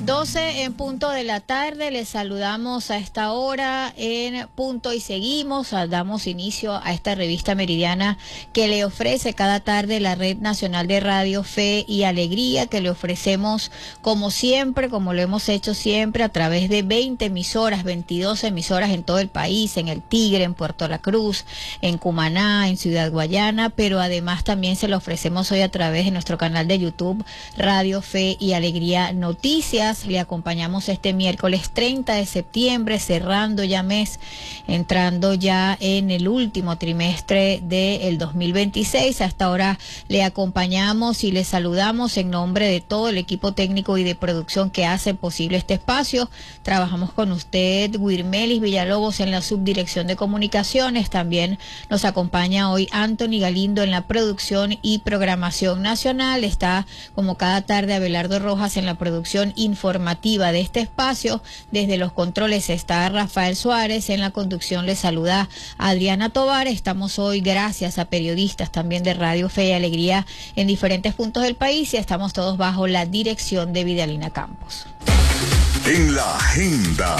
12 en punto de la tarde, les saludamos a esta hora en Punto y Seguimos. Damos inicio a esta revista meridiana que le ofrece cada tarde la Red Nacional de Radio Fe y Alegría, que le ofrecemos como siempre, como lo hemos hecho siempre, a través de 20 emisoras, 22 emisoras en todo el país, en El Tigre, en Puerto La Cruz, en Cumaná, en Ciudad Guayana, pero además también se lo ofrecemos hoy a través de nuestro canal de YouTube, Radio Fe y Alegría Noticias. Le acompañamos este miércoles 30 de septiembre, cerrando ya mes, entrando ya en el último trimestre del 2026. Hasta ahora le acompañamos y le saludamos en nombre de todo el equipo técnico y de producción que hace posible este espacio. Trabajamos con usted, Wirmelis Villalobos, en la subdirección de comunicaciones. También nos acompaña hoy Anthony Galindo en la producción y programación nacional. Está como cada tarde Abelardo Rojas en la producción informativa de este espacio. Desde los controles está Rafael Suárez, en la conducción le saluda Adriana Tovar. Estamos hoy gracias a periodistas también de Radio Fe y Alegría en diferentes puntos del país y estamos todos bajo la dirección de Vidalina Campos. En la agenda.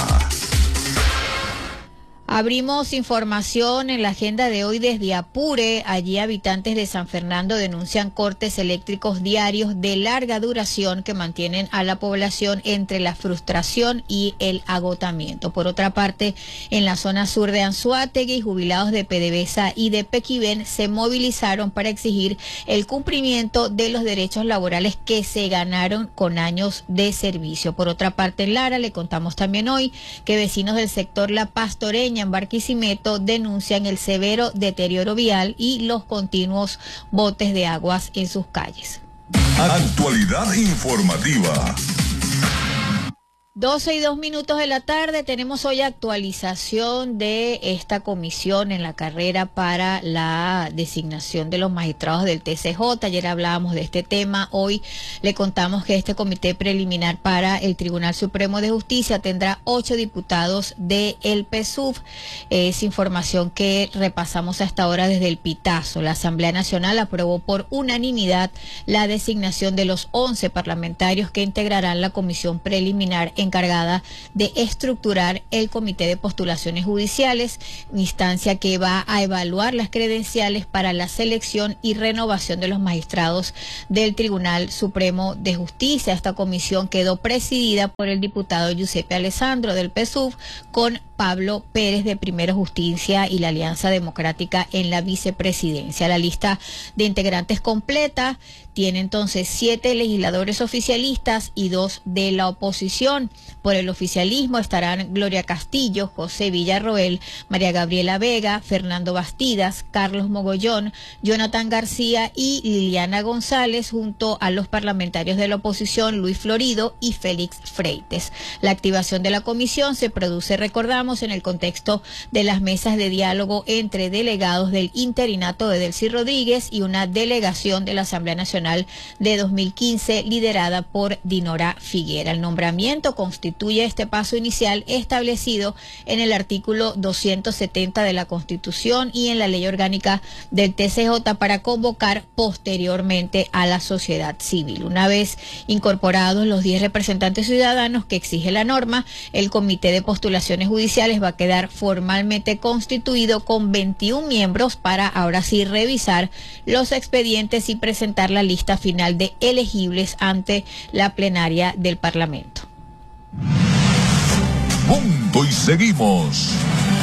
Abrimos información en la agenda de hoy desde Apure. Allí habitantes de San Fernando denuncian cortes eléctricos diarios de larga duración que mantienen a la población entre la frustración y el agotamiento. Por otra parte, en la zona sur de Anzoátegui, jubilados de PDVSA y de Pequibén se movilizaron para exigir el cumplimiento de los derechos laborales que se ganaron con años de servicio. Por otra parte, en Lara le contamos también hoy que vecinos del sector La Pastoreña en Barquisimeto denuncian el severo deterioro vial y los continuos botes de aguas en sus calles. Actualidad informativa. 12:02 de la tarde, tenemos hoy actualización de esta comisión en la carrera para la designación de los magistrados del TCJ. Ayer hablábamos de este tema, hoy le contamos que este comité preliminar para el Tribunal Supremo de Justicia tendrá 8 diputados del PSUV. Es información que repasamos hasta ahora desde el Pitazo. La Asamblea Nacional aprobó por unanimidad la designación de los 11 parlamentarios que integrarán la comisión preliminar encargada de estructurar el Comité de Postulaciones Judiciales, instancia que va a evaluar las credenciales para la selección y renovación de los magistrados del Tribunal Supremo de Justicia. Esta comisión quedó presidida por el diputado Giuseppe Alessandro del PSUV, con Pablo Pérez de Primero Justicia y la Alianza Democrática en la vicepresidencia. La lista de integrantes completa tiene entonces 7 legisladores oficialistas y 2 de la oposición. Por el oficialismo estarán Gloria Castillo, José Villarroel, María Gabriela Vega, Fernando Bastidas, Carlos Mogollón, Jonathan García y Liliana González, junto a los parlamentarios de la oposición Luis Florido y Félix Freites. La activación de la comisión se produce, recordamos, en el contexto de las mesas de diálogo entre delegados del interinato de Delcy Rodríguez y una delegación de la Asamblea Nacional de 2015 liderada por Dinora Figuera. El nombramiento constituye este paso inicial establecido en el artículo 270 de la Constitución y en la Ley Orgánica del TCJ para convocar posteriormente a la sociedad civil. Una vez incorporados los 10 representantes ciudadanos que exige la norma, el Comité de Postulaciones Judiciales va a quedar formalmente constituido con 21 miembros para ahora sí revisar los expedientes y presentar la lista final de elegibles ante la plenaria del Parlamento. Punto y seguimos.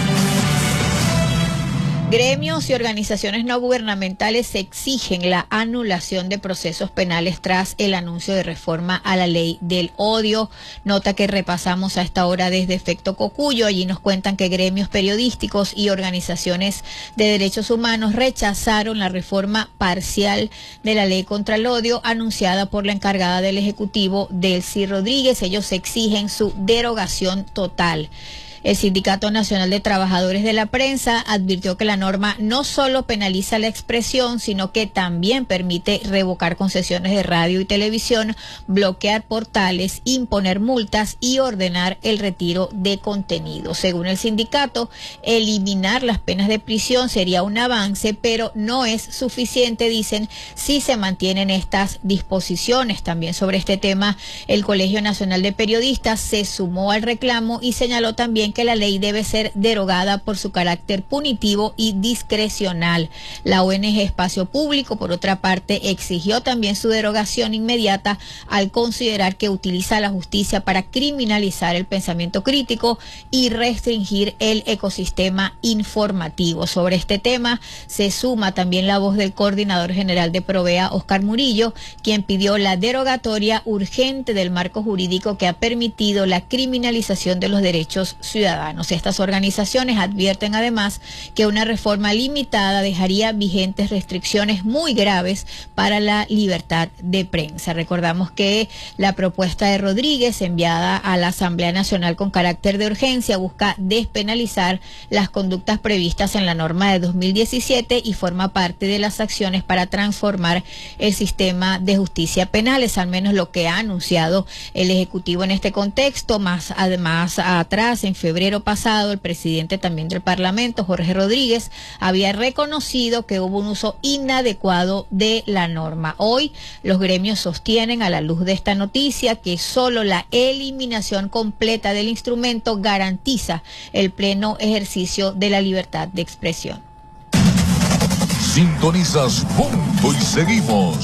Gremios y organizaciones no gubernamentales exigen la anulación de procesos penales tras el anuncio de reforma a la ley del odio. Nota que repasamos a esta hora desde Efecto Cocuyo. Allí nos cuentan que gremios periodísticos y organizaciones de derechos humanos rechazaron la reforma parcial de la ley contra el odio anunciada por la encargada del Ejecutivo, Delcy Rodríguez. Ellos exigen su derogación total. El Sindicato Nacional de Trabajadores de la Prensa advirtió que la norma no solo penaliza la expresión, sino que también permite revocar concesiones de radio y televisión, bloquear portales, imponer multas y ordenar el retiro de contenido. Según el sindicato, eliminar las penas de prisión sería un avance, pero no es suficiente, dicen, si se mantienen estas disposiciones. También sobre este tema, el Colegio Nacional de Periodistas se sumó al reclamo y señaló también que la ley debe ser derogada por su carácter punitivo y discrecional. La ONG Espacio Público, por otra parte, exigió también su derogación inmediata al considerar que utiliza la justicia para criminalizar el pensamiento crítico y restringir el ecosistema informativo. Sobre este tema se suma también la voz del coordinador general de Provea, Oscar Murillo, quien pidió la derogatoria urgente del marco jurídico que ha permitido la criminalización de los derechos ciudadanos. Estas organizaciones advierten además que una reforma limitada dejaría vigentes restricciones muy graves para la libertad de prensa. Recordamos que la propuesta de Rodríguez, enviada a la Asamblea Nacional con carácter de urgencia, busca despenalizar las conductas previstas en la norma de 2017 y forma parte de las acciones para transformar el sistema de justicia penal. Es al menos lo que ha anunciado el Ejecutivo en este contexto. Además, atrás, en febrero pasado, el presidente también del Parlamento, Jorge Rodríguez, había reconocido que hubo un uso inadecuado de la norma. Hoy, los gremios sostienen, a la luz de esta noticia, que solo la eliminación completa del instrumento garantiza el pleno ejercicio de la libertad de expresión. Sintonizas Punto y Seguimos.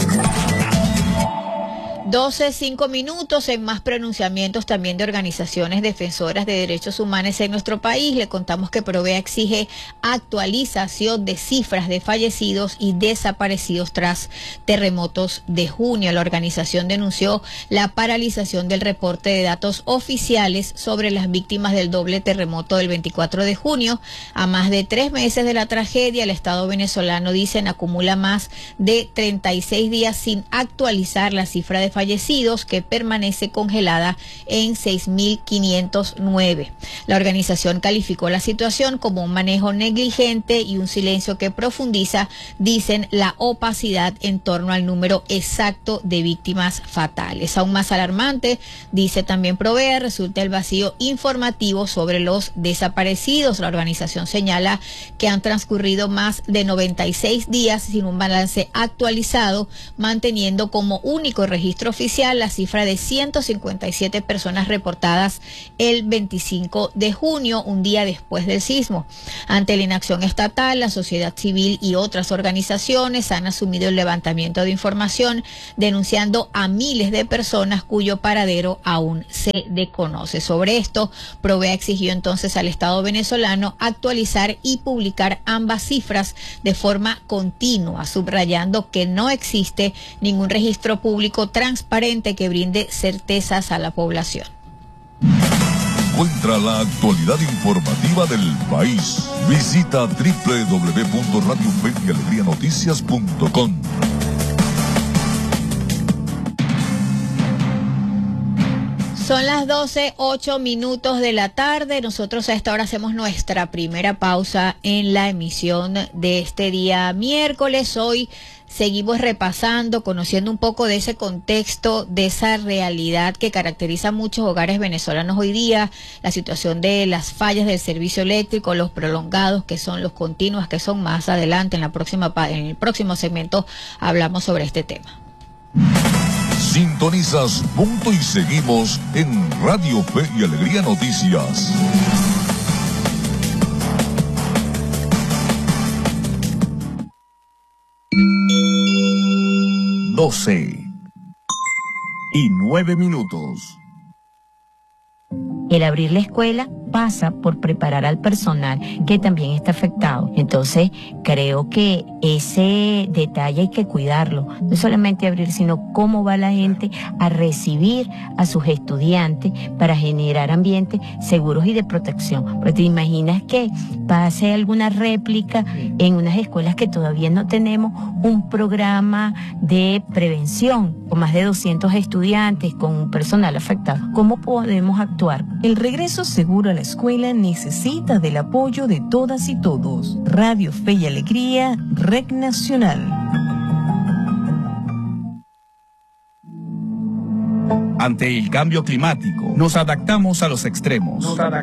12:05 en más pronunciamientos también de organizaciones defensoras de derechos humanos en nuestro país. Le contamos que Provea exige actualización de cifras de fallecidos y desaparecidos tras terremotos de junio. La organización denunció la paralización del reporte de datos oficiales sobre las víctimas del doble terremoto del 24 de junio. A más de 3 meses de la tragedia, el Estado venezolano, dicen, acumula más de 36 días sin actualizar la cifra de fallecidos, que permanece congelada en 6.509. La organización calificó la situación como un manejo negligente y un silencio que profundiza, dicen, la opacidad en torno al número exacto de víctimas fatales. Aún más alarmante, dice también Provea, resulta el vacío informativo sobre los desaparecidos. La organización señala que han transcurrido más de 96 días sin un balance actualizado, manteniendo como único registro oficial la cifra de 157 personas reportadas el 25 de junio, un día después del sismo. Ante la inacción estatal, la sociedad civil y otras organizaciones han asumido el levantamiento de información, denunciando a miles de personas cuyo paradero aún se desconoce. Sobre esto, Provea exigió entonces al Estado venezolano actualizar y publicar ambas cifras de forma continua, subrayando que no existe ningún registro público transparente que brinde certezas a la población. Encuentra la actualidad informativa del país. Visita www.radiofeyalegrianoticias.com. Son las 12:08 de la tarde. Nosotros a esta hora hacemos nuestra primera pausa en la emisión de este día miércoles. Hoy seguimos repasando, conociendo un poco de ese contexto, de esa realidad que caracteriza a muchos hogares venezolanos hoy día, la situación de las fallas del servicio eléctrico, los prolongados, que son los continuos, que son más adelante. En el próximo segmento hablamos sobre este tema. Sintonizas Punto y Seguimos en Radio Fe y Alegría Noticias. Doce y 9 minutos. El abrir la escuela pasa por preparar al personal que también está afectado. Entonces, creo que ese detalle hay que cuidarlo. No solamente abrir, sino cómo va la gente a recibir a sus estudiantes para generar ambientes seguros y de protección. Porque te imaginas que pase alguna réplica en unas escuelas que todavía no tenemos un programa de prevención con más de 200 estudiantes, con un personal afectado. ¿Cómo podemos actuar? El regreso seguro a la escuela necesita del apoyo de todas y todos. Radio Fe y Alegría, Red Nacional. Ante el cambio climático, nos adaptamos a los extremos.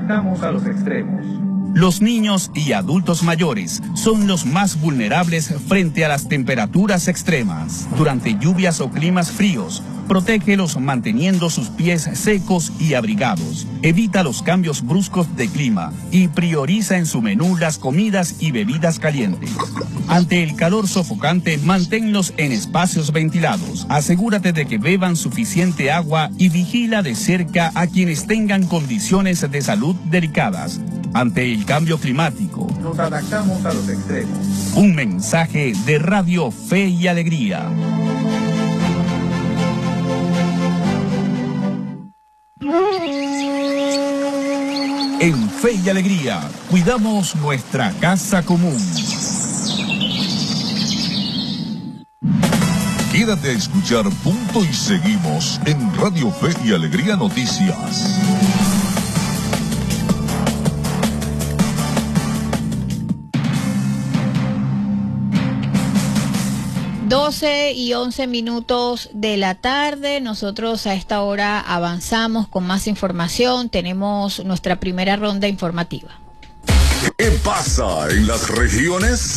Los niños y adultos mayores son los más vulnerables frente a las temperaturas extremas. Durante lluvias o climas fríos, protégelos manteniendo sus pies secos y abrigados. Evita los cambios bruscos de clima y prioriza en su menú las comidas y bebidas calientes. Ante el calor sofocante, manténlos en espacios ventilados. Asegúrate de que beban suficiente agua y vigila de cerca a quienes tengan condiciones de salud delicadas. Ante el cambio climático, nos adaptamos a los extremos. Un mensaje de Radio Fe y Alegría. En Fe y Alegría, cuidamos nuestra casa común. Quédate a escuchar Punto y Seguimos en Radio Fe y Alegría Noticias. y 11 minutos de la tarde. Nosotros a esta hora avanzamos con más información. Tenemos nuestra primera ronda informativa. ¿Qué pasa en las regiones?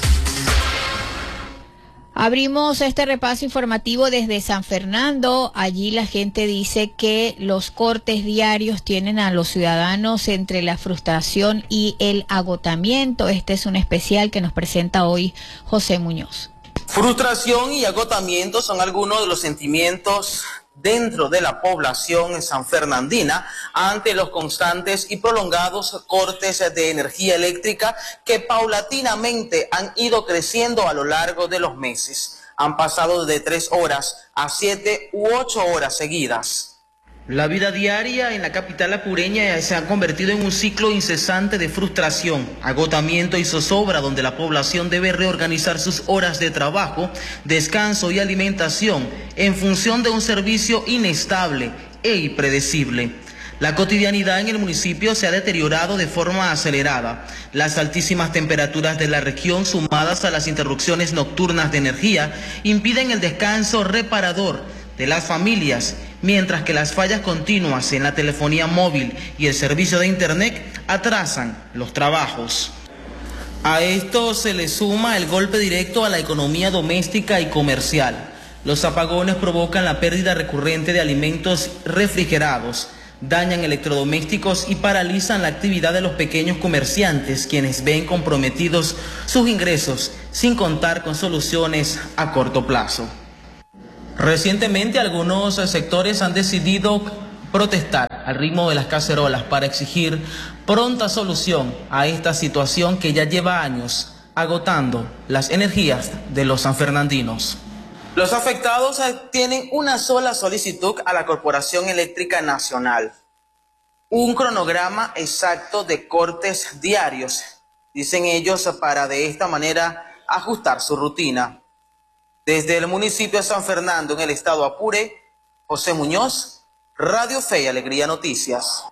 Abrimos este repaso informativo desde San Fernando. Allí la gente dice que los cortes diarios tienen a los ciudadanos entre la frustración y el agotamiento. Este es un especial que nos presenta hoy José Muñoz. Frustración y agotamiento son algunos de los sentimientos dentro de la población sanfernandina ante los constantes y prolongados cortes de energía eléctrica que paulatinamente han ido creciendo a lo largo de los meses. Han pasado de 3 horas a 7 u 8 horas seguidas. La vida diaria en la capital apureña se ha convertido en un ciclo incesante de frustración, agotamiento y zozobra, donde la población debe reorganizar sus horas de trabajo, descanso y alimentación en función de un servicio inestable e impredecible. La cotidianidad en el municipio se ha deteriorado de forma acelerada. Las altísimas temperaturas de la región, sumadas a las interrupciones nocturnas de energía, impiden el descanso reparador de las familias, mientras que las fallas continuas en la telefonía móvil y el servicio de internet atrasan los trabajos. A esto se le suma el golpe directo a la economía doméstica y comercial. Los apagones provocan la pérdida recurrente de alimentos refrigerados, dañan electrodomésticos y paralizan la actividad de los pequeños comerciantes, quienes ven comprometidos sus ingresos sin contar con soluciones a corto plazo. Recientemente algunos sectores han decidido protestar al ritmo de las cacerolas para exigir pronta solución a esta situación que ya lleva años agotando las energías de los sanfernandinos. Los afectados tienen una sola solicitud a la Corporación Eléctrica Nacional: un cronograma exacto de cortes diarios, dicen ellos, para de esta manera ajustar su rutina. Desde el municipio de San Fernando, en el estado Apure, José Muñoz, Radio Fe y Alegría Noticias.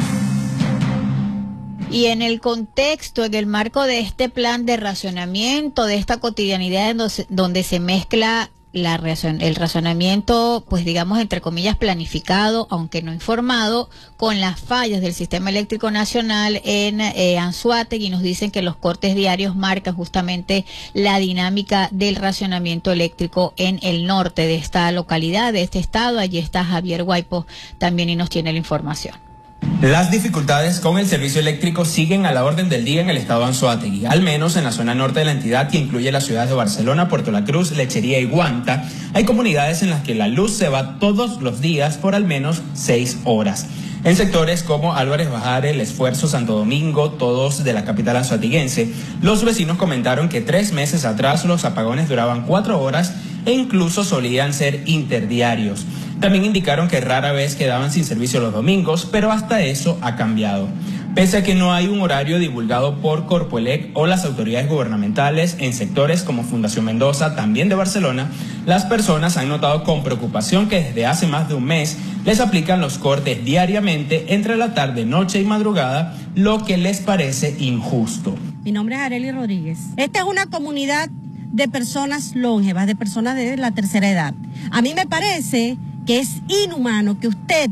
Y en el contexto, en el marco de este plan de racionamiento, de esta cotidianidad donde se mezcla el razonamiento, pues digamos entre comillas planificado, aunque no informado, con las fallas del sistema eléctrico nacional en Anzoátegui, nos dicen que los cortes diarios marcan justamente la dinámica del racionamiento eléctrico en el norte de esta localidad, de este estado. Allí está Javier Guaipo también y nos tiene la información. Las dificultades con el servicio eléctrico siguen a la orden del día en el estado de Anzoátegui, al menos en la zona norte de la entidad, que incluye las ciudades de Barcelona, Puerto La Cruz, Lechería y Guanta. Hay comunidades en las que la luz se va todos los días por al menos 6 horas. En sectores como Álvarez Bajare, El Esfuerzo, Santo Domingo, todos de la capital anzoatiguense, los vecinos comentaron que 3 meses atrás los apagones duraban 4 horas e incluso solían ser interdiarios. También indicaron que rara vez quedaban sin servicio los domingos, pero hasta eso ha cambiado. Pese a que no hay un horario divulgado por Corpoelec o las autoridades gubernamentales en sectores como Fundación Mendoza, también de Barcelona, las personas han notado con preocupación que desde hace más de un mes les aplican los cortes diariamente entre la tarde, noche y madrugada, lo que les parece injusto. Mi nombre es Arely Rodríguez. Esta es una comunidad de personas longevas, de personas de la tercera edad. A mí me parece que es inhumano que usted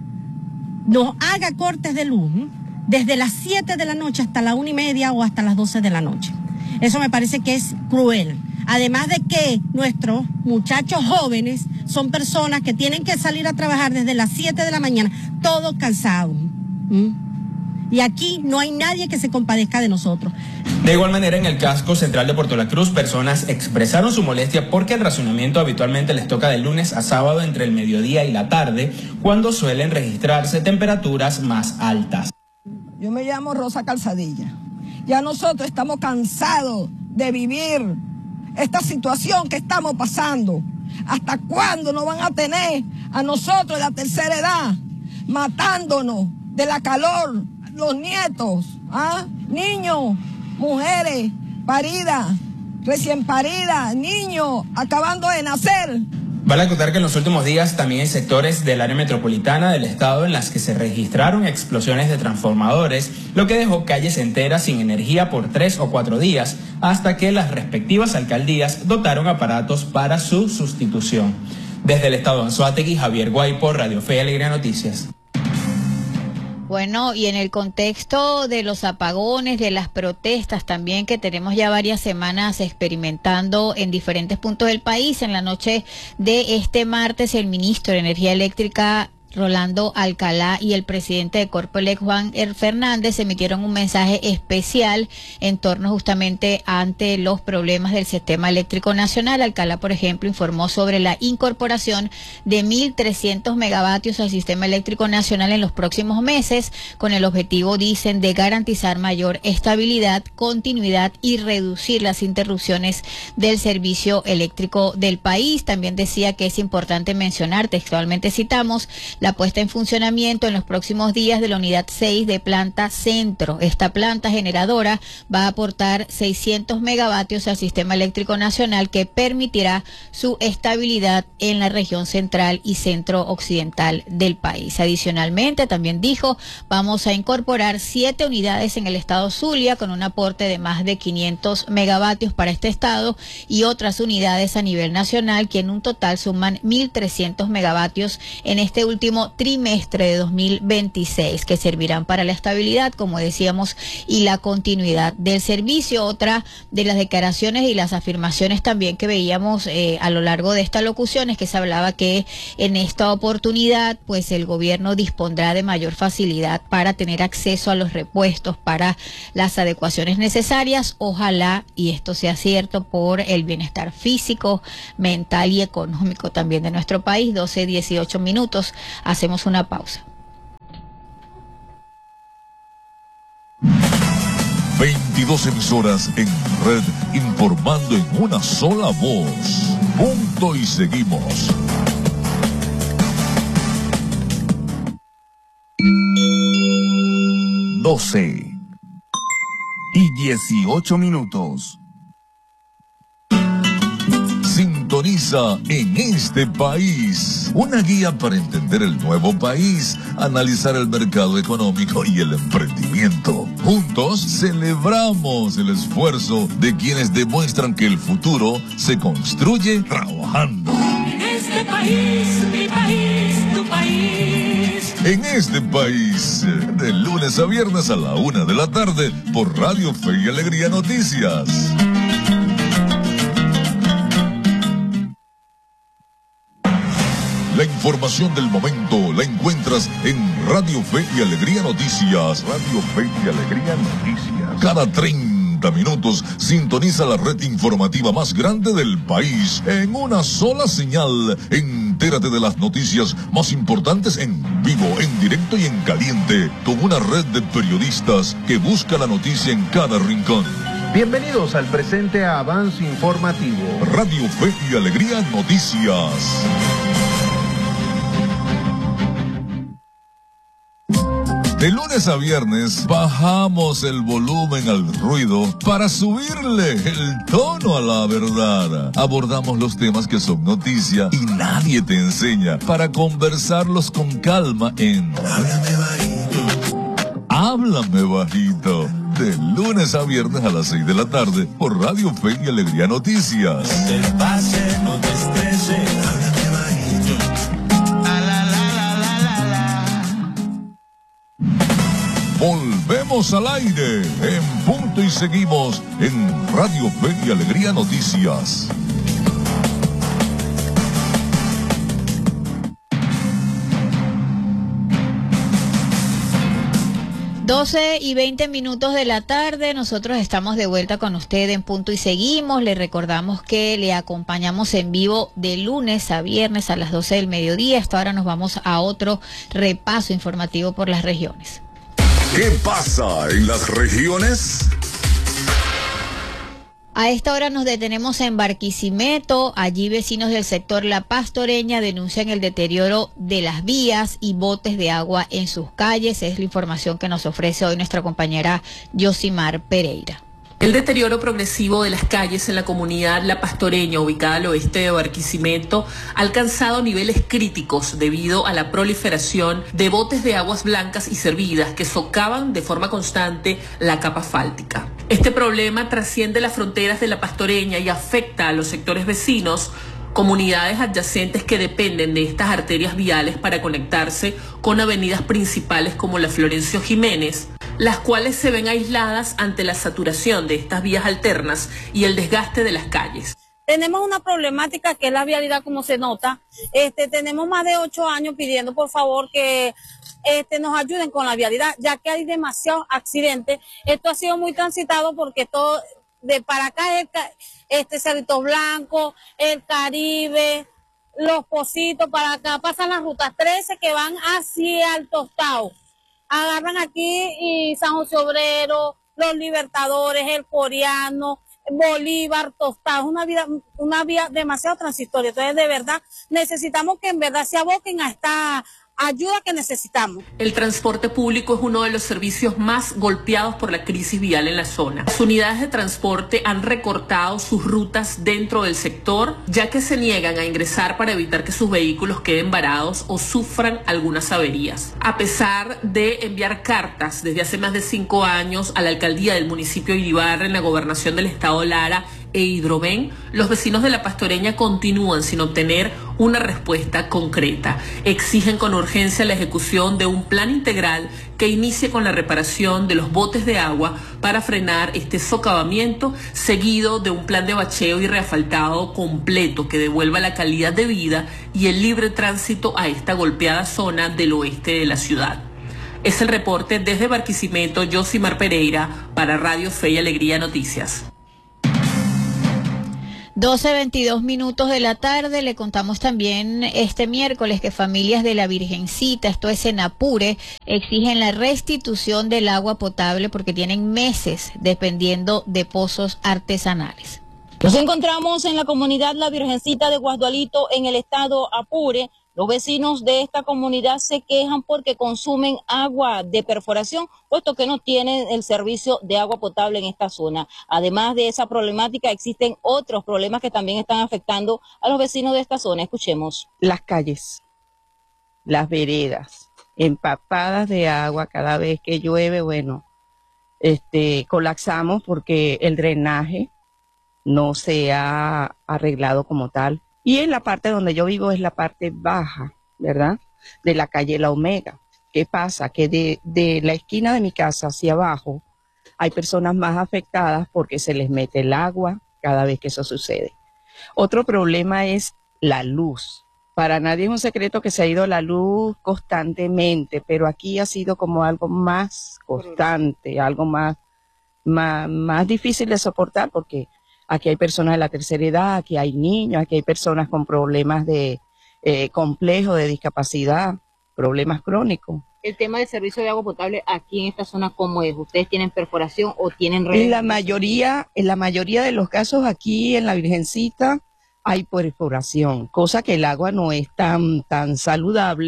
nos haga cortes de luz desde las 7 de la noche hasta la 1:30 o hasta las 12 de la noche. Eso me parece que es cruel. Además de que nuestros muchachos jóvenes son personas que tienen que salir a trabajar desde las 7 de la mañana, todos cansados. Y aquí no hay nadie que se compadezca de nosotros. De igual manera, en el casco central de Puerto La Cruz, personas expresaron su molestia porque el racionamiento habitualmente les toca de lunes a sábado entre el mediodía y la tarde, cuando suelen registrarse temperaturas más altas. Yo me llamo Rosa Calzadilla. Ya nosotros estamos cansados de vivir esta situación que estamos pasando. ¿Hasta cuándo nos van a tener a nosotros de la tercera edad matándonos de la calor? Los nietos, niños, mujeres paridas, recién paridas, niños acabando de nacer. Vale acotar que en los últimos días también hay sectores del área metropolitana del estado en las que se registraron explosiones de transformadores, lo que dejó calles enteras sin energía por 3 o 4 días, hasta que las respectivas alcaldías dotaron aparatos para su sustitución. Desde el estado de Anzoátegui, Javier Guaypo, Radio Fe y Alegría Noticias. Bueno, y en el contexto de los apagones, de las protestas también que tenemos ya varias semanas experimentando en diferentes puntos del país, en la noche de este martes el ministro de Energía Eléctrica Rolando Alcalá y el presidente de Corpoelec, Juan Fernández, emitieron un mensaje especial en torno justamente ante los problemas del sistema eléctrico nacional. Alcalá, por ejemplo, informó sobre la incorporación de 1.300 megavatios al sistema eléctrico nacional en los próximos meses, con el objetivo, dicen, de garantizar mayor estabilidad, continuidad y reducir las interrupciones del servicio eléctrico del país. También decía que es importante mencionar, textualmente citamos, la puesta en funcionamiento en los próximos días de la unidad 6 de Planta Centro. Esta planta generadora va a aportar 600 megavatios al sistema eléctrico nacional, que permitirá su estabilidad en la región central y centro-occidental del país. Adicionalmente, también dijo, vamos a incorporar 7 unidades en el estado Zulia con un aporte de más de 500 megavatios para este estado y otras unidades a nivel nacional que en un total suman 1.300 megavatios en este último trimestre de 2026, que servirán para la estabilidad, como decíamos, y la continuidad del servicio. Otra de las declaraciones y las afirmaciones también que veíamos a lo largo de esta locución es que se hablaba que en esta oportunidad pues el gobierno dispondrá de mayor facilidad para tener acceso a los repuestos para las adecuaciones necesarias. Ojalá y esto sea cierto por el bienestar físico, mental y económico también de nuestro país. 12:18 minutos. Hacemos una pausa. 22 emisoras en red, informando en una sola voz. Punto y seguimos. 12:18 minutos. Sintoniza En este País, una guía para entender el nuevo país, analizar el mercado económico y el emprendimiento. Juntos celebramos el esfuerzo de quienes demuestran que el futuro se construye trabajando. En este país, mi país, tu país. En este país, de lunes a viernes a la 1 de la tarde, por Radio Fe y Alegría Noticias. La información del momento la encuentras en Radio Fe y Alegría Noticias. Radio Fe y Alegría Noticias. Cada 30 minutos sintoniza la red informativa más grande del país en una sola señal. Entérate de las noticias más importantes en vivo, en directo y en caliente, con una red de periodistas que busca la noticia en cada rincón. Bienvenidos al presente avance informativo. Radio Fe y Alegría Noticias. De lunes a viernes bajamos el volumen al ruido para subirle el tono a la verdad. Abordamos los temas que son noticia y nadie te enseña para conversarlos con calma en Háblame Bajito. Háblame Bajito. De lunes a viernes a las 6 de la tarde por Radio Fe y Alegría Noticias. No te pases, no te estreses, háblame bajito. Volvemos al aire en punto y seguimos en Radio Fe y Alegría Noticias. Doce y 20 minutos de la tarde, nosotros estamos de vuelta con usted en Punto y Seguimos. Le recordamos que le acompañamos en vivo de lunes a viernes a las 12 del mediodía. Hasta ahora nos vamos a otro repaso informativo por las regiones. ¿Qué pasa en las regiones? A esta hora nos detenemos en Barquisimeto. Allí vecinos del sector La Pastoreña denuncian el deterioro de las vías y botes de agua en sus calles. Es la información que nos ofrece hoy nuestra compañera Yosimar Pereira. El deterioro progresivo de las calles en la comunidad La Pastoreña, ubicada al oeste de Barquisimeto, ha alcanzado niveles críticos debido a la proliferación de botes de aguas blancas y servidas que socavan de forma constante la capa asfáltica. Este problema trasciende las fronteras de La Pastoreña y afecta a los sectores vecinos, comunidades adyacentes que dependen de estas arterias viales para conectarse con avenidas principales como la Florencio Jiménez, las cuales se ven aisladas ante la saturación de estas vías alternas y el desgaste de las calles. Tenemos una problemática que es la vialidad, como se nota. Tenemos más de 8 años pidiendo por favor que nos ayuden con la vialidad, ya que hay demasiados accidentes. Esto ha sido muy transitado porque todo de para acá Cerrito Blanco, el Caribe, Los Pocitos, para acá pasan las rutas 13 que van hacia el Tostado. Agarran aquí y San José Obrero, Los Libertadores, El Coreano, Bolívar, Tostado. Es una vía demasiado transitoria. Entonces, de verdad, necesitamos que en verdad se aboquen a esta ayuda que necesitamos. El transporte público es uno de los servicios más golpeados por la crisis vial en la zona. Las unidades de transporte han recortado sus rutas dentro del sector, ya que se niegan a ingresar para evitar que sus vehículos queden varados o sufran algunas averías. A pesar de enviar cartas desde hace más de 5 años a la alcaldía del municipio de Iribarra en la gobernación del estado Lara e Hidroven, los vecinos de La Pastoreña continúan sin obtener una respuesta concreta. Exigen con urgencia la ejecución de un plan integral que inicie con la reparación de los botes de agua para frenar este socavamiento, seguido de un plan de bacheo y reasfaltado completo que devuelva la calidad de vida y el libre tránsito a esta golpeada zona del oeste de la ciudad. Es el reporte desde Barquisimeto, Yosimar Pereira, para Radio Fe y Alegría Noticias. 12:22 minutos de la tarde. Le contamos también este miércoles que familias de la Virgencita, esto es en Apure, exigen la restitución del agua potable porque tienen meses dependiendo de pozos artesanales. Nos encontramos en la comunidad La Virgencita de Guasdualito, en el estado Apure. Los vecinos de esta comunidad se quejan porque consumen agua de perforación, puesto que no tienen el servicio de agua potable en esta zona. Además de esa problemática, existen otros problemas que también están afectando a los vecinos de esta zona. Escuchemos. Las calles, las veredas, empapadas de agua cada vez que llueve, colapsamos porque el drenaje no se ha arreglado como tal. Y en la parte donde yo vivo es la parte baja, ¿verdad? De la calle La Omega. ¿Qué pasa? Que de la esquina de mi casa hacia abajo hay personas más afectadas porque se les mete el agua cada vez que eso sucede. Otro problema es la luz. Para nadie es un secreto que se ha ido la luz constantemente, pero aquí ha sido como algo más constante, algo más difícil de soportar porque aquí hay personas de la tercera edad, aquí hay niños, aquí hay personas con problemas de complejo, de discapacidad, problemas crónicos. El tema del servicio de agua potable aquí en esta zona, ¿cómo es? ¿Ustedes tienen perforación o tienen redes? En la mayoría de los casos aquí en La Virgencita hay perforación, cosa que el agua no es tan saludable,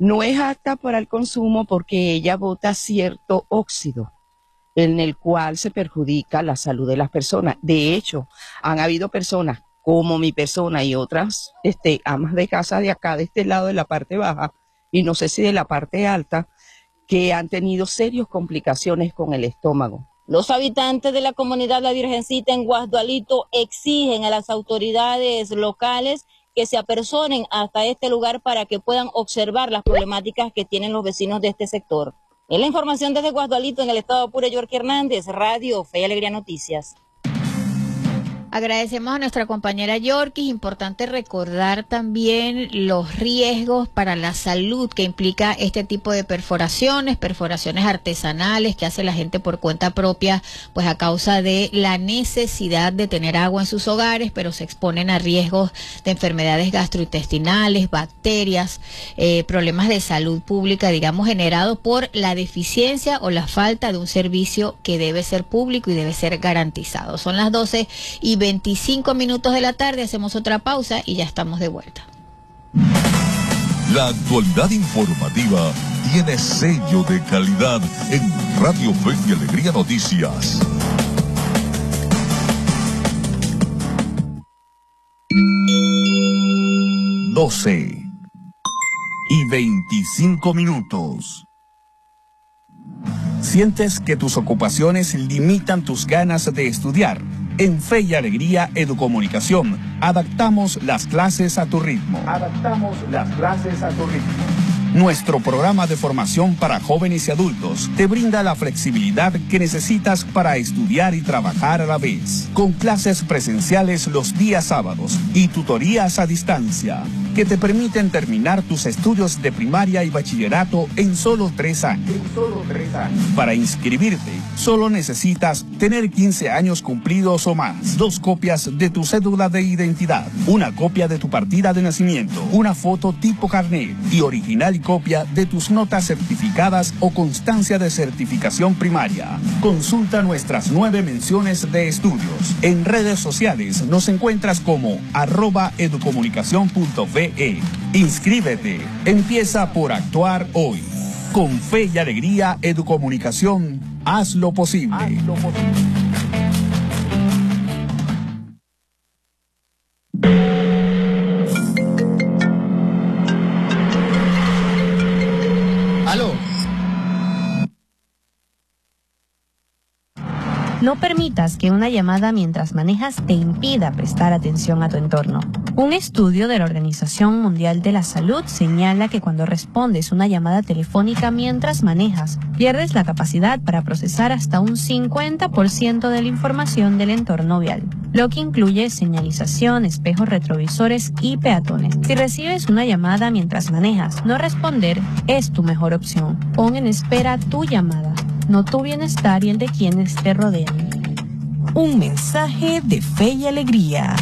no es apta para el consumo porque ella bota cierto óxido en el cual se perjudica la salud de las personas. De hecho, han habido personas como mi persona y otras amas de casa de acá, de este lado de la parte baja, y no sé si de la parte alta, que han tenido serias complicaciones con el estómago. Los habitantes de la comunidad La Virgencita en Guasdualito exigen a las autoridades locales que se apersonen hasta este lugar para que puedan observar las problemáticas que tienen los vecinos de este sector. Es la información desde Guasdualito en el estado Apure, York Hernández, Radio Fe y Alegría Noticias. Agradecemos a nuestra compañera Yorkis. Importante recordar también los riesgos para la salud que implica este tipo de perforaciones artesanales que hace la gente por cuenta propia, pues a causa de la necesidad de tener agua en sus hogares, pero se exponen a riesgos de enfermedades gastrointestinales, bacterias, problemas de salud pública, digamos, generados por la deficiencia o la falta de un servicio que debe ser público y debe ser garantizado. Son las 12:25 de la tarde, hacemos otra pausa y ya estamos de vuelta. La actualidad informativa tiene sello de calidad en Radio Fe y Alegría Noticias. Doce y 25 minutos. ¿Sientes que tus ocupaciones limitan tus ganas de estudiar? En Fe y Alegría Educomunicación, adaptamos las clases a tu ritmo. Nuestro programa de formación para jóvenes y adultos te brinda la flexibilidad que necesitas para estudiar y trabajar a la vez, con clases presenciales los días sábados y tutorías a distancia, que te permiten terminar tus estudios de primaria y bachillerato en solo 3 años. Para inscribirte, solo necesitas tener 15 años cumplidos o más, 2 copias de tu cédula de identidad, una copia de tu partida de nacimiento, una foto tipo carnet y original copia de tus notas certificadas o constancia de certificación primaria. Consulta nuestras 9 menciones de estudios. En redes sociales nos encuentras como @educomunicacion.ve. Inscríbete. Empieza por actuar hoy. Con Fe y Alegría Educomunicación, haz lo posible. ¿Aló? No permitas que una llamada mientras manejas te impida prestar atención a tu entorno. Un estudio de la Organización Mundial de la Salud señala que cuando respondes una llamada telefónica mientras manejas, pierdes la capacidad para procesar hasta un 50% de la información del entorno vial, lo que incluye señalización, espejos retrovisores y peatones. Si recibes una llamada mientras manejas, no responder es tu mejor opción. Pon en espera tu llamada, no tu bienestar y el de quienes te rodean. Un mensaje de Fe y Alegría.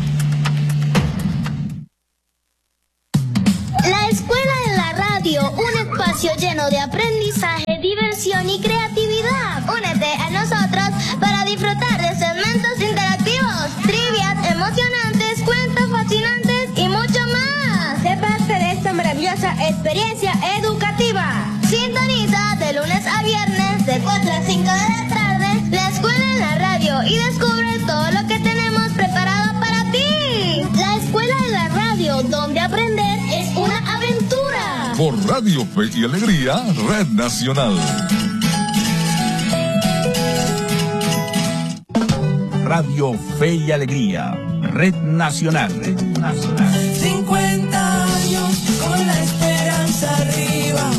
La Escuela de la Radio, un espacio lleno de aprendizaje, diversión y creatividad. Únete a nosotros para disfrutar de segmentos interactivos, trivias emocionantes, cuentos fascinantes y mucho más. Sé parte de esta maravillosa experiencia educativa. Sintoniza de lunes a viernes de 4 a 5 de la tarde la Escuela de la Radio y descubre todo lo que tenemos preparado para ti. La Escuela de la Radio, donde aprender es una aventura. Por Radio Fe y Alegría, Red Nacional. Radio Fe y Alegría, Red Nacional. 50 años con la esperanza arriba.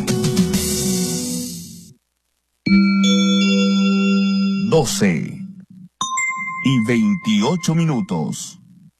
12 y 28 minutos.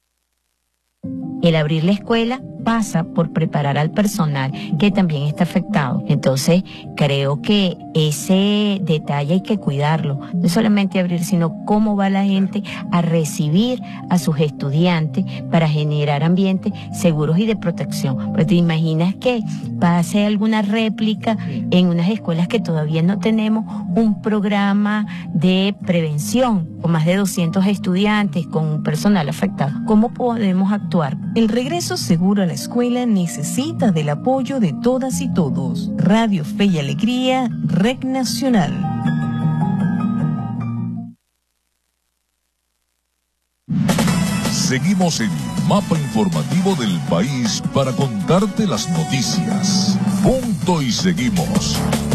El abrir la escuela pasa por preparar al personal que también está afectado. Entonces, creo que ese detalle hay que cuidarlo. No solamente abrir, sino cómo va la gente a recibir a sus estudiantes para generar ambientes seguros y de protección. Pues te imaginas que pase alguna réplica en unas escuelas que todavía no tenemos un programa de prevención con más de 200 estudiantes, con un personal afectado. ¿Cómo podemos actuar? El regreso seguro a la la escuela necesita del apoyo de todas y todos. Radio Fe y Alegría, Red Nacional. Seguimos en Mapa Informativo del País para contarte las noticias. Punto y seguimos.